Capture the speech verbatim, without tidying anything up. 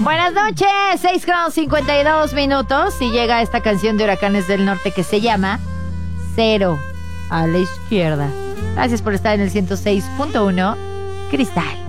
Buenas noches, seis con cincuenta y dos minutos y llega esta canción de Huracanes del Norte que se llama Cero a la Izquierda. Gracias por estar en el ciento seis punto uno Cristal.